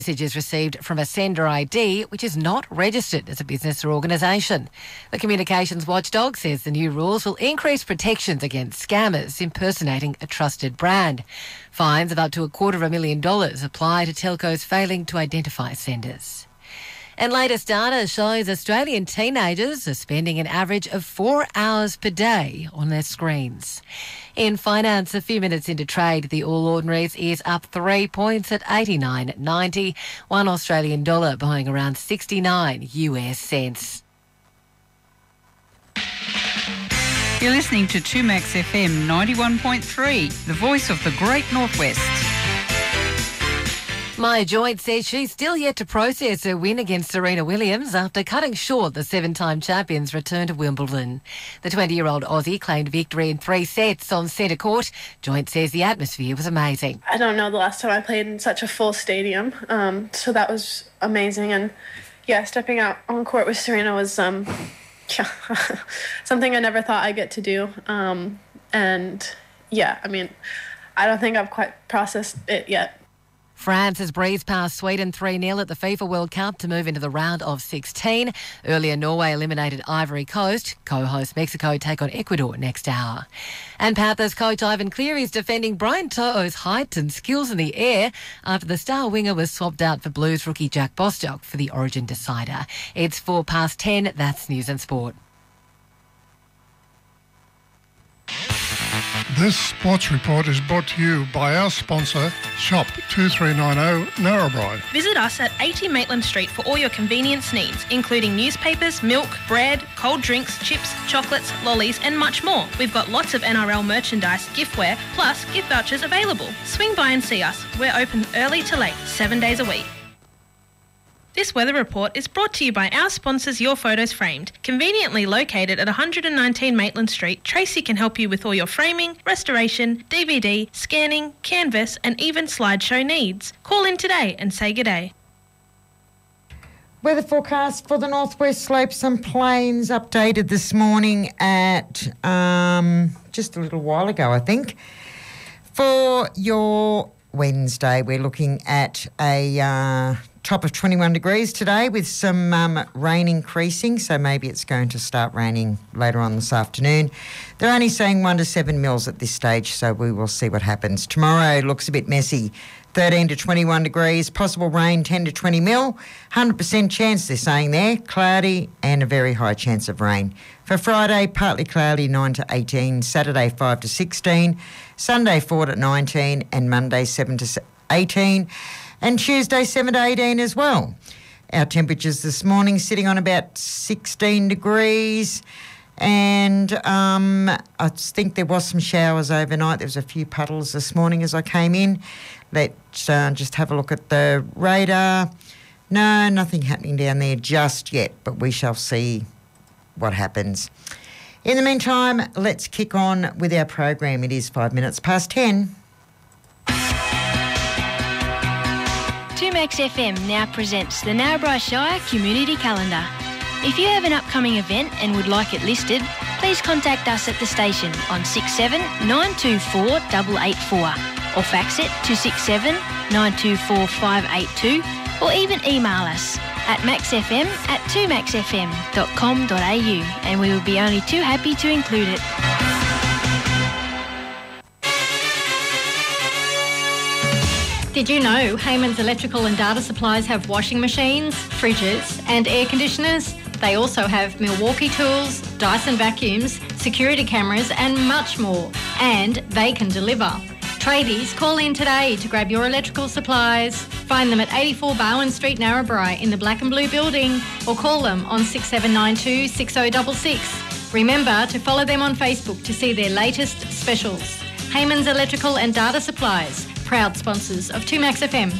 Messages received from a sender ID which is not registered as a business or organisation. The Communications Watchdog says the new rules will increase protections against scammers impersonating a trusted brand. Fines of up to $250,000 apply to telcos failing to identify senders. And latest data shows Australian teenagers are spending an average of 4 hours per day on their screens. In finance, a few minutes into trade, the All Ordinaries is up 3 points at 89.90. One Australian dollar buying around 69 US cents. You're listening to 2Max FM 91.3, the voice of the Great Northwest. Maya Joint says she's still yet to process her win against Serena Williams after cutting short the seven-time champion's return to Wimbledon. The 20-year-old Aussie claimed victory in 3 sets on centre court. Joint says the atmosphere was amazing. I don't know the last time I played in such a full stadium, so that was amazing. And yeah, stepping out on court with Serena was something I never thought I'd get to do. And yeah, I mean, I don't think I've quite processed it yet. France has breezed past Sweden 3-0 at the FIFA World Cup to move into the round of 16. Earlier, Norway eliminated Ivory Coast. Co-host Mexico take on Ecuador next hour. And Panthers coach Ivan Cleary is defending Brian To'o's height and skills in the air after the star winger was swapped out for Blues rookie Jack Bostock for the Origin decider. It's 10:04. That's News and Sport. This sports report is brought to you by our sponsor, Shop 2390 Narrabri. Visit us at 80 Maitland Street for all your convenience needs, including newspapers, milk, bread, cold drinks, chips, chocolates, lollies and much more. We've got lots of NRL merchandise, giftware, plus gift vouchers available. Swing by and see us. We're open early to late, 7 days a week. This weather report is brought to you by our sponsors Your Photos Framed. Conveniently located at 119 Maitland Street, Tracy can help you with all your framing, restoration, DVD, scanning, canvas and even slideshow needs. Call in today and say good day. Weather forecast for the Northwest Slopes and Plains updated this morning at just a little while ago, I think. For your Wednesday, we're looking at a top of 21 degrees today with some rain increasing, so maybe it's going to start raining later on this afternoon. They're only saying 1 to 7 mils at this stage, so we will see what happens. Tomorrow looks a bit messy. 13 to 21 degrees, possible rain 10 to 20 mil, 100% chance they're saying there, cloudy and a very high chance of rain. For Friday, partly cloudy 9 to 18, Saturday 5 to 16, Sunday 4 to 19 and Monday 7 to 18 and Tuesday 7 to 18 as well. Our temperatures this morning sitting on about 16 degrees and I think there was some showers overnight. There was a few puddles this morning as I came in. Let's just have a look at the radar. No, nothing happening down there just yet, but we shall see what happens. In the meantime, let's kick on with our program. It is 5 minutes past 10. 2Max FM now presents the Narrabri Shire Community Calendar. If you have an upcoming event and would like it listed, please contact us at the station on 67 924 884 or fax it to 67 924 582 or even email us at maxfm@2maxfm.com.au and we will be only too happy to include it. Did you know Heyman's Electrical and Data Supplies have washing machines, fridges and air conditioners? They also have Milwaukee tools, Dyson vacuums, security cameras and much more. And they can deliver. Tradies, call in today to grab your electrical supplies. Find them at 84 Bowen Street, Narrabri in the Black and Blue building or call them on 6792 6066. Remember to follow them on Facebook to see their latest specials. Heyman's Electrical and Data Supplies, proud sponsors of 2Max FM.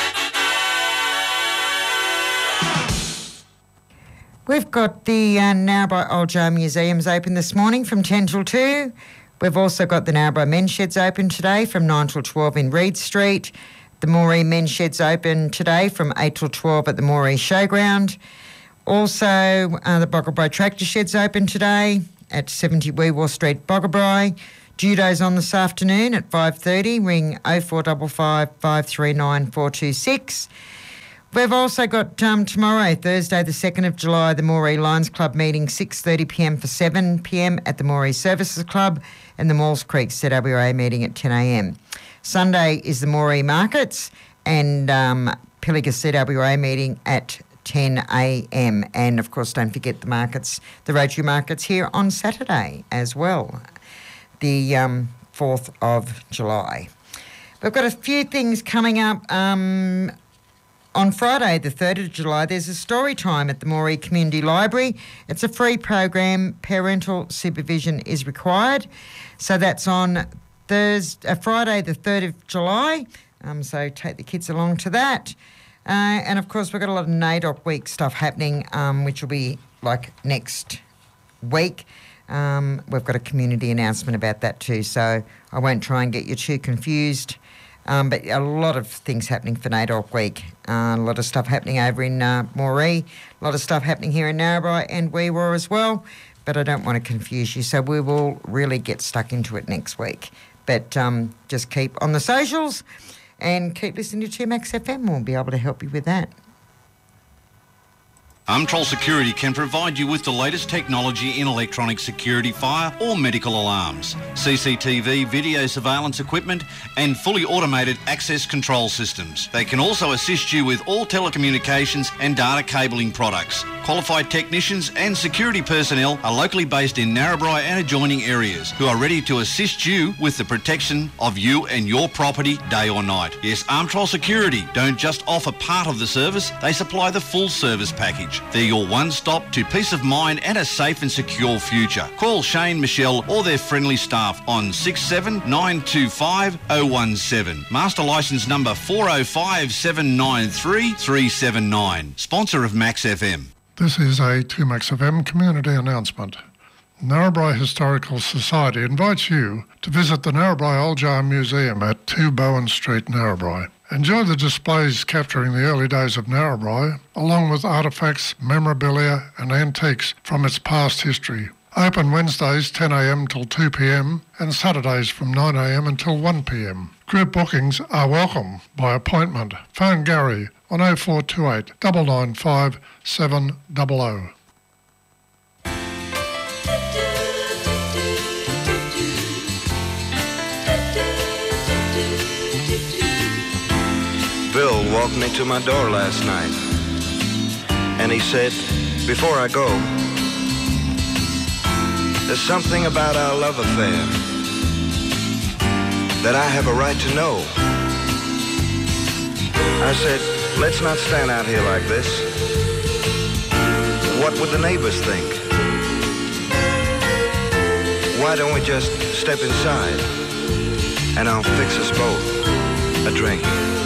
We've got the Narrabri Old Jar Museums open this morning from 10 till 2. We've also got the Narrabri Men's Sheds open today from 9 till 12 in Reed Street. The Moree Men's Sheds open today from 8 till 12 at the Moree Showground. Also, the Boggabri Tractor Sheds open today at 70 Weewaw Street, Boggabri. Judo's on this afternoon at 5:30. Ring 0455 539 426. We've also got tomorrow, Thursday the 2nd of July, the Moree Lions Club meeting, 6:30pm for 7pm at the Moree Services Club, and the Maules Creek CWA meeting at 10am. Sunday is the Moree Markets and Pilliga CWA meeting at 10am. And, of course, don't forget the markets, the Rotary Markets here on Saturday as well, the 4th of July. We've got a few things coming up. On Friday, the 3rd of July, there's a story time at the Moree Community Library. It's a free program. Parental supervision is required. So that's on Friday, the 3rd of July. So take the kids along to that. And, of course, we've got a lot of NAIDOC Week stuff happening, which will be like next week. We've got a community announcement about that too, so I won't try and get you too confused. But a lot of things happening for NAIDOC Week. A lot of stuff happening over in Moree, a lot of stuff happening here in Narrabri and Wee Waa as well. But I don't want to confuse you, so we will really get stuck into it next week. But just keep on the socials and keep listening to 2Max FM. We'll be able to help you with that. Umtrol Security can provide you with the latest technology in electronic security, fire or medical alarms, CCTV, video surveillance equipment and fully automated access control systems. They can also assist you with all telecommunications and data cabling products. Qualified technicians and security personnel are locally based in Narrabri and adjoining areas who are ready to assist you with the protection of you and your property day or night. Yes, Umtrol Security don't just offer part of the service, they supply the full service package. They're your one-stop to peace of mind and a safe and secure future. Call Shane, Michelle or their friendly staff on 67925 017. Master licence number 4057933 379. Sponsor of Max FM. This is a 2Max FM community announcement. Narrabri Historical Society invites you to visit the Narrabri Old Jar Museum at 2 Bowen Street, Narrabri. Enjoy the displays capturing the early days of Narrabri, along with artefacts, memorabilia and antiques from its past history. Open Wednesdays 10am till 2pm and Saturdays from 9am until 1pm. Group bookings are welcome by appointment. Phone Gary on 0428 995 700. Bill walked me to my door last night, and he said, before I go, there's something about our love affair that I have a right to know. I said, let's not stand out here like this. What would the neighbors think? Why don't we just step inside, and I'll fix us both a drink.